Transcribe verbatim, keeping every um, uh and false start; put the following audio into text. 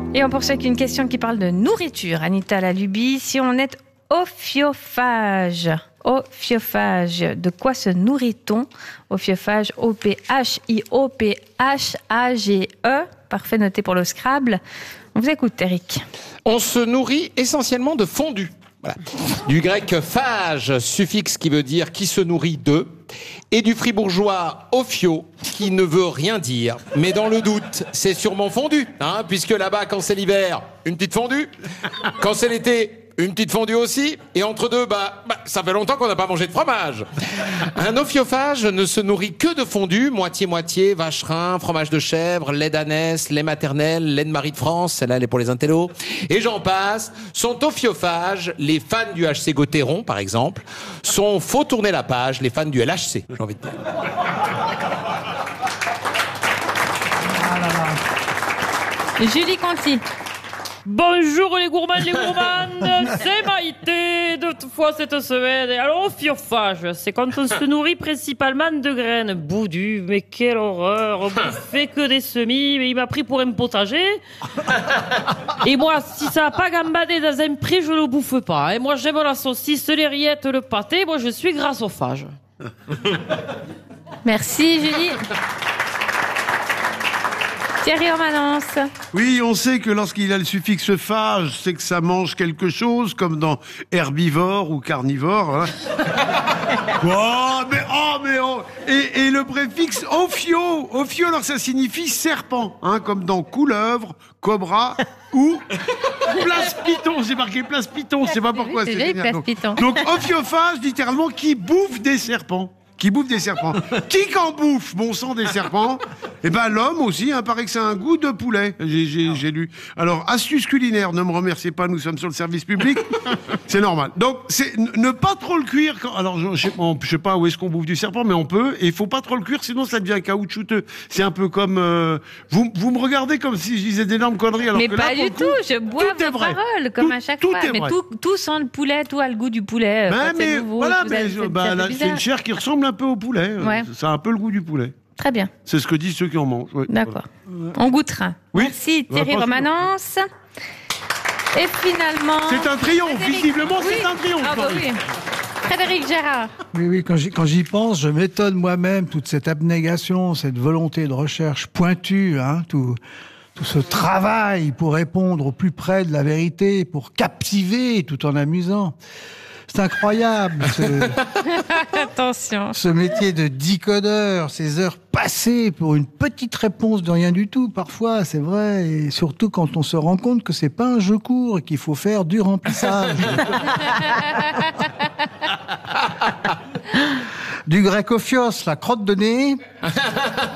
Et on poursuit avec une question qui parle de nourriture. Anita Lalubi, si on est ophiophage, ophiophage, de quoi se nourrit-on? Ophiophage, O P H I O P H A G E. Parfait, noté pour le Scrabble. On vous écoute, Eric. On se nourrit essentiellement de fondu. Voilà. Du grec phage, suffixe qui veut dire qui se nourrit de, et du fribourgeois ophio, qui ne veut rien dire. Mais dans le doute, c'est sûrement fondu, hein, puisque là-bas, quand c'est l'hiver, une petite fondue. Quand c'est l'été, une petite fondue aussi. Et entre deux, bah, bah ça fait longtemps qu'on n'a pas mangé de fromage. Un ophiophage ne se nourrit que de fondue, moitié-moitié, vacherin, fromage de chèvre, lait d'ânesse, lait maternel, lait de Marie de France, celle-là, elle est pour les intellos. Et j'en passe. Sont ophiophage, les fans du H C Gauthieron, par exemple, sont faut tourner la page, les fans du L H C, j'ai envie de dire. Ah là là. Julie Conti. Bonjour les gourmands, les gourmandes, c'est Maïté, deux fois cette semaine. Et alors, ophiophage, c'est quand on se nourrit principalement de graines. Boudu, mais quelle horreur, on fait que des semis, mais il m'a pris pour un potager. Et moi, si ça n'a pas gambadé dans un pré, je le bouffe pas. Et moi, j'aime la saucisse, les rillettes, le pâté, moi je suis grassophage. Merci Julie. Thierry Romanence. Oui, on sait que lorsqu'il a le suffixe phage, c'est que ça mange quelque chose, comme dans herbivore ou carnivore. Hein. Oh, mais oh, mais oh. Et, et le préfixe ophio, ophio, alors ça signifie serpent, hein, comme dans couleuvre, cobra ou place python. J'ai marqué place python, je sais pas pourquoi. C'est c'est joli, génial. place python. Donc ophiophage, littéralement, qui bouffe des serpents. Qui bouffe des serpents. Qui qu'en bouffe, bon sang, des serpents? Eh ben, l'homme aussi, hein, paraît que c'est un goût de poulet. J'ai, j'ai, j'ai lu. Alors, astuce culinaire, ne me remerciez pas, nous sommes sur le service public. C'est normal. Donc, c'est ne pas trop le cuire. Quand, alors, je, je, sais, on, je sais pas où est-ce qu'on bouffe du serpent, mais on peut. Et il faut pas trop le cuire, sinon ça devient caoutchouteux. C'est un peu comme, euh, vous, vous me regardez comme si je disais d'énormes conneries. Alors mais que pas là, du coup, tout, je bois vos paroles, comme tout, à chaque tout fois. Est mais vrai. tout, tout sent le poulet, tout a le goût du poulet. Ben, mais nouveau, voilà, vous mais avez- je- c'est- bah, c'est là, c'est bizarre. une chair qui ressemble un peu au poulet. Ouais. Ça a un peu le goût du poulet. Très bien, C'est ce que disent ceux qui en mangent. Ouais, d'accord. On goûtera. Oui. Merci Thierry Bah, Romanence. Et finalement... C'est un triomphe, Frédéric- visiblement, Oui. c'est un triomphe. Ah bah Marie. oui. Frédéric Gérard. Oui, oui, quand j'y, quand j'y pense, je m'étonne moi-même, toute cette abnégation, cette volonté de recherche pointue, hein, tout, tout ce travail pour répondre au plus près de la vérité, pour captiver tout en amusant. C'est incroyable, ce, Attention. ce métier de décodeur, ces heures passées pour une petite réponse de rien du tout, parfois, c'est vrai, et surtout quand on se rend compte que c'est pas un jeu court et qu'il faut faire du remplissage. Du grec ophios, la crotte de nez.